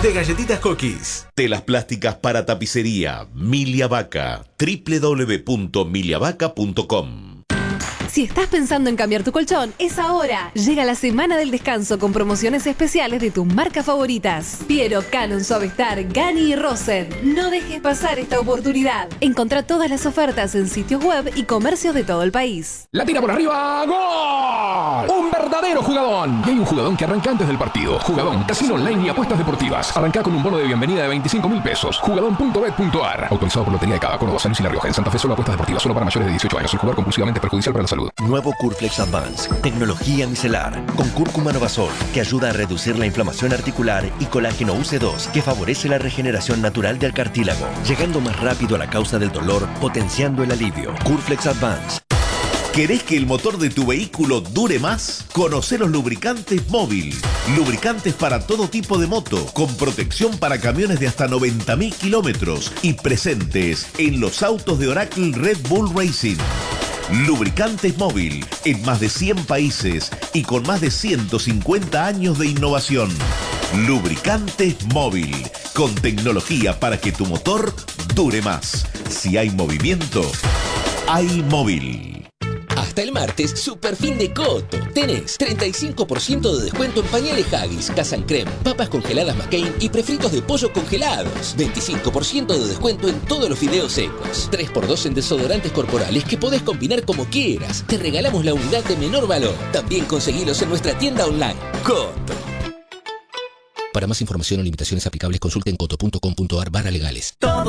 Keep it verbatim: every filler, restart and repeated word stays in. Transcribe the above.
de galletitas Cookies. Telas plásticas para tapicería Milia Vaca. doble u doble u doble u punto milia vaca punto com. Si estás pensando en cambiar tu colchón, es ahora. Llega la semana del descanso con promociones especiales de tus marcas favoritas. Piero, Canon, Suavestar, Gani y Rosen. No dejes pasar esta oportunidad. Encontrá todas las ofertas en sitios web y comercios de todo el país. La tira por arriba, ¡gol! Un verdadero jugadón. Y hay un jugadón que arranca antes del partido. Jugadón, casino online y apuestas deportivas. Arranca con un bono de bienvenida de veinticinco mil pesos. Jugadón punto bet punto ar. Autorizado por Lotería de Cava, Córdoba, San Luis y La Rioja. En Santa Fe solo apuestas deportivas, solo para mayores de dieciocho años. El jugar compulsivamente es perjudicial para la salud. Nuevo Curflex Advance, tecnología micelar, con cúrcuma novasol, que ayuda a reducir la inflamación articular, y colágeno U C dos, que favorece la regeneración natural del cartílago, llegando más rápido a la causa del dolor, potenciando el alivio. Curflex Advance. ¿Querés que el motor de tu vehículo dure más? Conocé los lubricantes Móvil. Lubricantes para todo tipo de moto, con protección para camiones de hasta noventa mil kilómetros y presentes en los autos de Oracle Red Bull Racing. Lubricantes Móvil, en más de cien países y con más de ciento cincuenta años de innovación. Lubricantes Móvil, con tecnología para que tu motor dure más. Si hay movimiento, hay móvil. Hasta el martes, super fin de Coto. Tenés treinta y cinco por ciento de descuento en pañales Haggis, Casan Creme, papas congeladas McCain y prefritos de pollo congelados. veinticinco por ciento de descuento en todos los fideos secos. tres por dos en desodorantes corporales que podés combinar como quieras. Te regalamos la unidad de menor valor. También conseguilos en nuestra tienda online. Coto. Para más información o limitaciones aplicables, consulten coto punto com punto ar barra legales. Todo